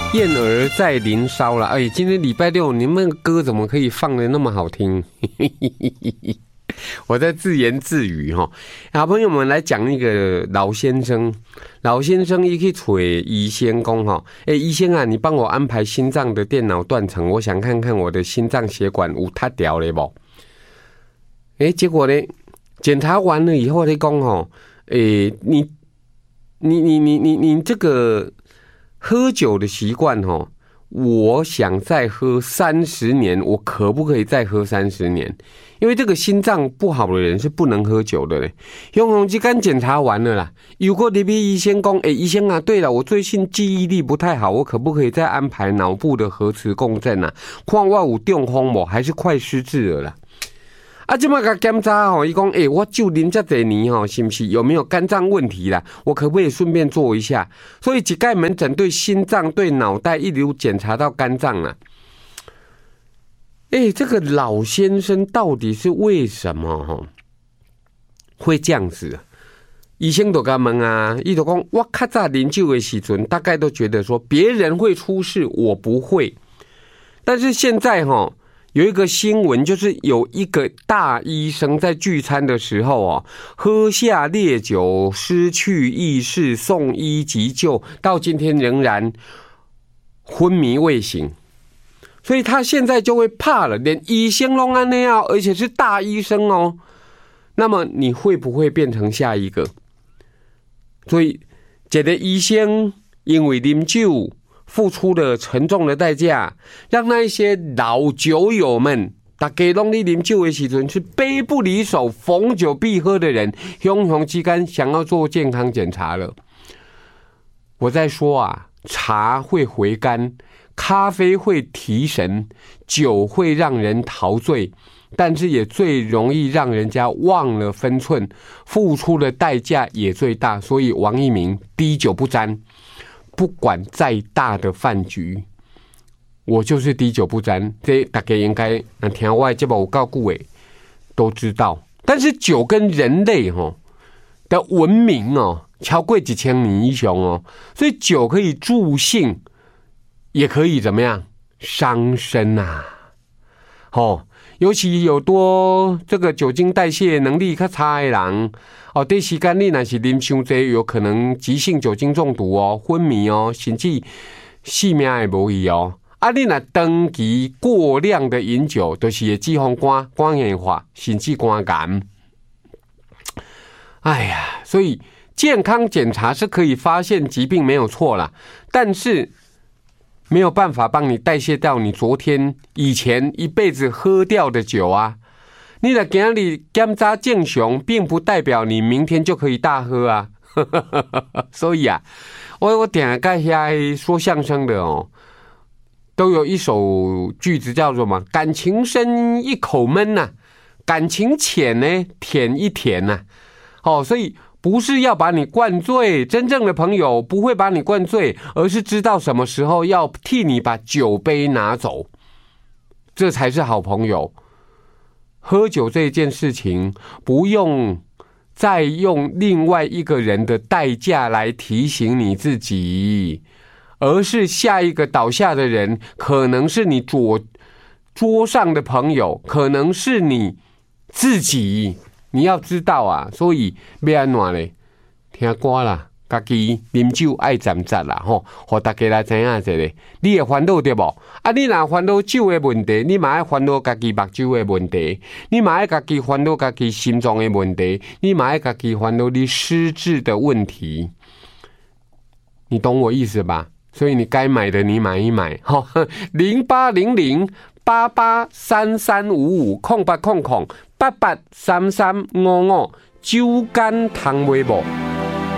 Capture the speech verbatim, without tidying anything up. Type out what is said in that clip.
燕儿在林梢了，哎，今天礼拜六，你们歌怎么可以放得那么好听？我在自言自语哈。好朋友们来讲一个老先生，老先生一去找医生讲哈，哎，医生啊，你帮我安排心脏的电脑断层，我想看看我的心脏血管有塌掉了不？哎，结果呢，检查完了以后，他讲哈，哎，你你你你你你这个喝酒的习惯哈。我想再喝三十年，我可不可以再喝三十年？因为这个心脏不好的人是不能喝酒的嘞。永宏这刚检查完了啦，如果你比医生讲，哎，医生啊，对了，我最近记忆力不太好，我可不可以再安排脑部的核磁共振啊？看我有中风不？还是快失智了啦？啊，这么个检查吼，伊讲，哎，我就啉这几年吼，是不是有没有肝脏问题啦？我可不可以顺便做一下？所以一概门诊对心脏、对脑袋一路检查到肝脏啊。哎，这个老先生到底是为什么吼会这样子？医生都跟他问啊，伊就讲，我较早啉酒的时阵，大概都觉得说别人会出事，我不会。但是现在吼。有一个新闻，就是有一个大医生在聚餐的时候哦，喝下烈酒，失去意识，送医急救，到今天仍然昏迷未醒。所以他现在就会怕了，连医生都这样，而且是大医生哦。那么你会不会变成下一个？所以，一个医生因为啉酒。付出了沉重的代价，让那一些老酒友们，大家拢在啉酒的时阵是杯不离手、逢酒必喝的人，熊熊之间想要做健康检查了。我在说啊，茶会回甘，咖啡会提神，酒会让人陶醉，但是也最容易让人家忘了分寸，付出的代价也最大。所以王一鸣滴酒不沾。不管再大的饭局，我就是滴酒不沾。这大家应该听我的节目有够久的都知道。但是酒跟人类哈的文明哦，超过几千年以上哦，所以酒可以助兴，也可以怎么样伤身啊？哦，尤其有多这个酒精代谢能力较差的人。哦，对时间你若是啉伤多，有可能急性酒精中毒哦，昏迷哦，甚至性命也无去哦。啊，你若长期过量的饮酒，就是会脂肪肝、肝硬化，甚至肝癌。哎呀，所以健康检查是可以发现疾病没有错啦，但是没有办法帮你代谢掉你昨天以前一辈子喝掉的酒啊。你若今日检查正常，并不代表你明天就可以大喝啊。所以啊，我我点个下说相声的哦，都有一首句子叫做嘛，感情深一口闷呐、啊，感情浅呢舔一舔呐、啊。哦，所以不是要把你灌醉，真正的朋友不会把你灌醉，而是知道什么时候要替你把酒杯拿走，这才是好朋友。喝酒这件事情，不用再用另外一个人的代价来提醒你自己，而是下一个倒下的人，可能是你左桌上的朋友，可能是你自己。你要知道啊，所以要安怎咧？听歌啦。家己啉酒爱站站啦吼，互大家来知影一下，你会烦恼对无？啊，你若烦恼酒的问题，你嘛爱烦恼家己目睭的问题，你嘛爱家己烦恼家己心脏的问题，你嘛爱家己烦恼你失智的问题。你懂我意思吧？所以你该买的你买一买，吼，零八零零八八三三五五空八空空八八三三五五，酒干倘卖无。